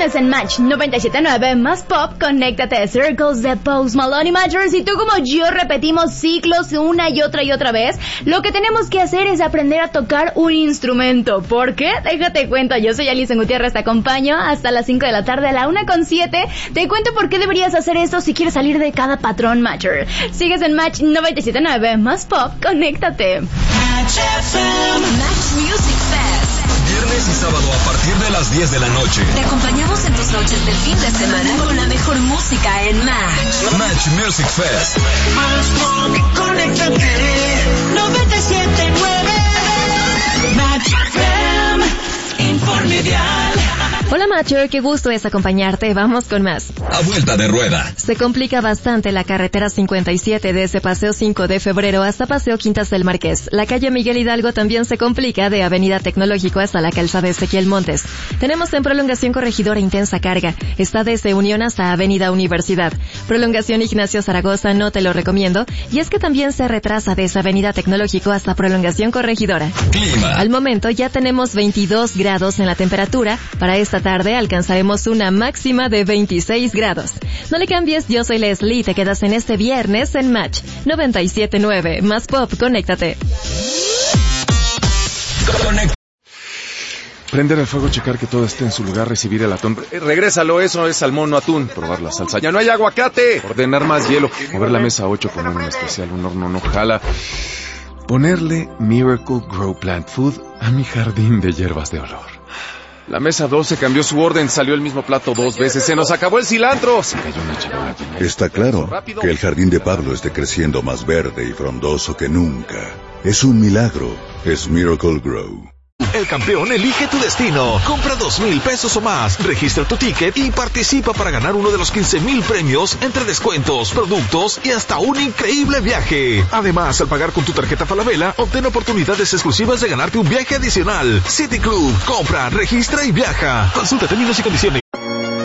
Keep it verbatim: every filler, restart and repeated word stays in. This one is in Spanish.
Sigues en Match noventa y siete punto nueve más Pop, conéctate. Circles de Post Malone y Matcher. Si tú como yo repetimos ciclos una y otra y otra vez, lo que tenemos que hacer es aprender a tocar un instrumento. ¿Por qué? Déjate cuento. Yo soy Alison Gutiérrez, te acompaño hasta las cinco de la tarde, a la una con siete. Te cuento por qué deberías hacer esto si quieres salir de cada patrón Matcher. Sigues en Match noventa y siete punto nueve más Pop, conéctate. Match F M. Match Music Fest. Viernes y sábado a partir de las diez de la noche. Te acompañamos en tus noches de fin de semana con la mejor música en Match. Match Music Fest. Más Pop, conéctate. noventa y siete punto nueve. Match F M. Informedial. Hola Matcher, qué gusto es acompañarte. Vamos con más. A vuelta de rueda. Se complica bastante la carretera cincuenta y siete desde Paseo cinco de Febrero hasta Paseo Quintas del Marqués. La calle Miguel Hidalgo también se complica de Avenida Tecnológico hasta la calzada Ezequiel Montes. Tenemos en prolongación Corregidora intensa carga. Está desde Unión hasta Avenida Universidad. Prolongación Ignacio Zaragoza no te lo recomiendo. Y es que también se retrasa desde Avenida Tecnológico hasta prolongación Corregidora. Clima. Al momento ya tenemos veintidós grados en la temperatura. Para esta tarde alcanzaremos una máxima de veintiséis grados. No le cambies, yo soy Leslie y te quedas en este viernes en Match noventa y siete punto nueve. Más Pop, conéctate. Conect- Prender el fuego, checar que todo esté en su lugar, recibir el atún. Eh, regrésalo, eso es salmón, no atún. Probar la salsa. ¡Ya no hay aguacate! Ordenar más hielo. Mover la mesa ocho, poner un especial, un horno no jala. Ponerle Miracle Grow Plant Food a mi jardín de hierbas de olor. La mesa doce cambió su orden, salió el mismo plato dos veces, se nos acabó el cilantro. Se cayó una charola llena. Está claro que el jardín de Pablo esté creciendo más verde y frondoso que nunca. Es un milagro, es Miracle Grow. El campeón elige tu destino. Compra dos mil pesos o más, registra tu ticket y participa para ganar uno de los quince mil premios entre descuentos, productos y hasta un increíble viaje. Además, al pagar con tu tarjeta Falabella, obtén oportunidades exclusivas de ganarte un viaje adicional. City Club, compra, registra y viaja. Consulta términos y condiciones.